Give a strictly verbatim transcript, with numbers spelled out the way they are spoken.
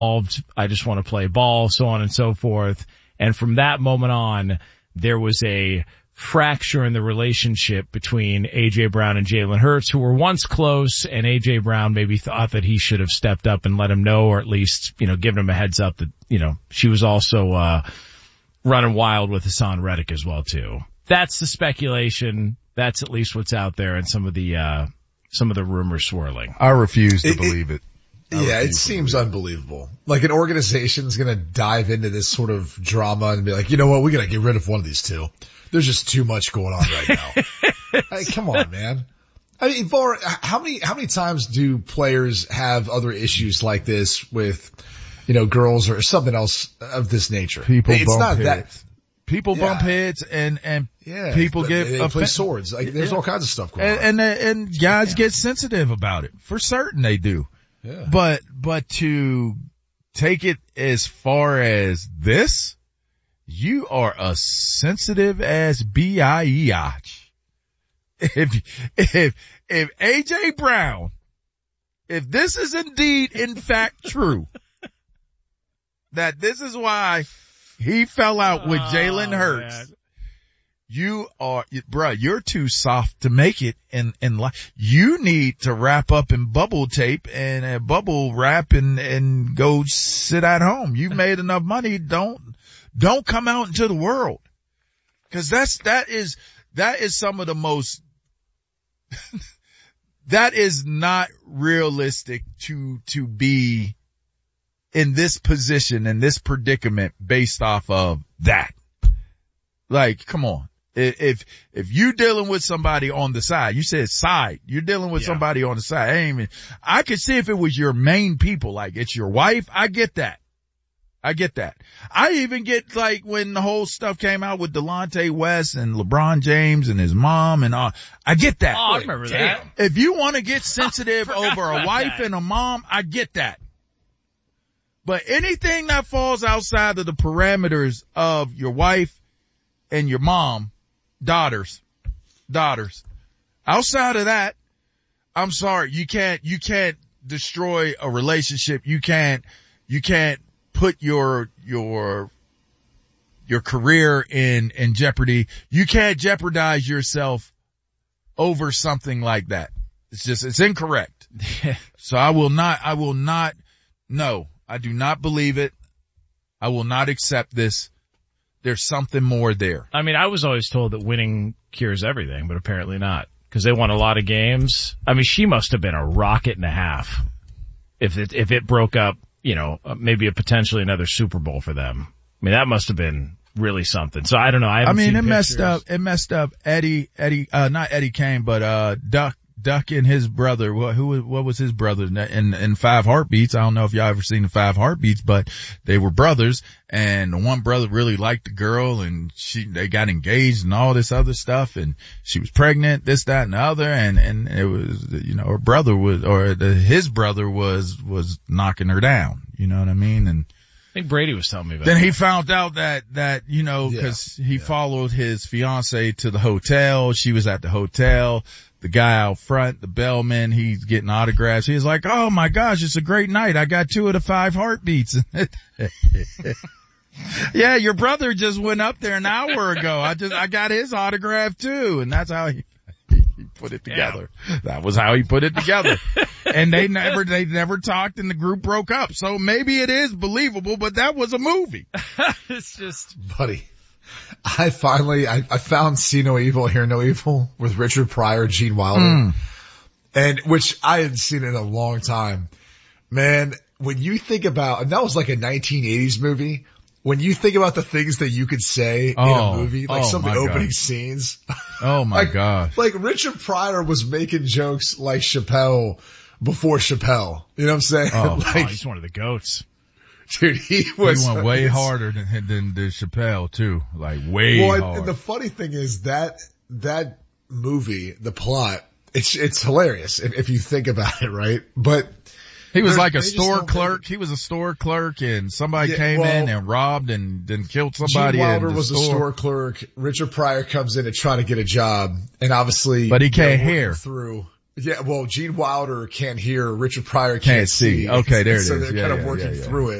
involved. I just want to play ball, so on and so forth. And from that moment on, there was a fracture in the relationship between A J. Brown and Jalen Hurts, who were once close, and A J. Brown maybe thought that he should have stepped up and let him know, or at least, you know, given him a heads up that, you know, she was also, uh, running wild with Hassan Reddick as well, too. That's the speculation. That's at least what's out there and some of the, uh, some of the rumors swirling. I refuse to it, believe it. it. Yeah, it seems unbelievable. Like an organization's gonna dive into this sort of drama and be like, you know what, we gotta get rid of one of these two. There's just too much going on right now. Hey, come on, man. I mean, Var, how many, how many times do players have other issues like this with, you know, girls or something else of this nature? People it's bump not heads. that. People Yeah. bump heads and, and Yeah, people they, get, they offen- play swords. Like there's Yeah. all kinds of stuff going and, on. and, and guys get sensitive about it. For certain they do. Yeah. But, but to take it as far as this, you are a sensitive ass biatch. If, if, if A J. Brown, if this is indeed in fact true, that this is why he fell out with Jalen Hurts, man. you are, bruh, you're too soft to make it in, in life. You need to wrap up in bubble tape and uh, bubble wrap and, and go sit at home. You've made enough money. Don't, don't come out into the world. Cause that's, that is, that is some of the most, that is not realistic to, to be in this position, in this predicament based off of that. Like, come on. If, if you dealing with somebody on the side, you said side, you're dealing with Yeah. somebody on the side. I ain't even, I could see if it was your main people, like it's your wife. I get that. I get that. I even get like when the whole stuff came out with Delonte West and LeBron James and his mom and all. I get that. Oh, I remember that. If you want to get sensitive forgot over a about wife that. and a mom, I get that. But anything that falls outside of the parameters of your wife and your mom, daughters, daughters, outside of that, I'm sorry, you can't, you can't destroy a relationship. You can't, you can't put your, your, your career in, in jeopardy. You can't jeopardize yourself over something like that. It's just, it's incorrect. So I will not, I will not, no, I do not believe it. I will not accept this. There's something more there. I mean, I was always told that winning cures everything, but apparently not. Because they won a lot of games. I mean, she must have been a rocket and a half if it, if it broke up, you know, maybe a potentially another Super Bowl for them. I mean, that must have been really something. So I don't know. I, I mean, seen it pictures. messed up, it messed up Eddie, Eddie, uh, not Eddie Kane, but, uh, Duck, Duck and his brother. What, who, what was his brother in, in Five Heartbeats? I don't know if y'all ever seen the Five Heartbeats, but they were brothers, and the one brother really liked the girl, and she, they got engaged and all this other stuff, and she was pregnant, this, that, and the other, and, and it was, you know, her brother was, or the, his brother was, was knocking her down. You know what I mean? And I think Brady was telling me about then that. he found out that, that, you know, Yeah. cause he Yeah. followed his fiance to the hotel. She was at the hotel. The guy out front, the bellman, he's getting autographs. He's like, oh my gosh, it's a great night. I got two of the Five Heartbeats. Yeah, your brother just went up there an hour ago. I just, I got his autograph too. And that's how he, he put it together. Yeah. That was how he put it together. And they never, they never talked and the group broke up. So maybe it is believable, but that was a movie. It's just, Buddy, I finally, I, I found See No Evil, Hear No Evil with Richard Pryor, Gene Wilder. Mm. And which I hadn't seen in a long time. Man, when you think about, and that was like a nineteen eighties movie, when you think about the things that you could say Oh, in a movie, like oh some of my the opening God. scenes. Oh my like, gosh. Like Richard Pryor was making jokes like Chappelle before Chappelle. You know what I'm saying? Oh, oh, like, he's one of the goats. dude, he was. He went way it's- harder than, than, than Chappelle too. Like way Well, hard. and the funny thing is that, that movie, the plot, it's, it's hilarious if, if you think about it, right? But He was They're- like a they just store don't clerk. He was a store clerk and somebody Yeah, came well, in and robbed and then killed somebody Gene in Wilder the was store. a store clerk. Richard Pryor comes in to try to get a job, and obviously, But he can't they're working hear. through. Yeah, well, Gene Wilder can't hear, Richard Pryor can't, Can't see. see. Okay, there it so is. they're Yeah, kind of yeah, working yeah, yeah. through it.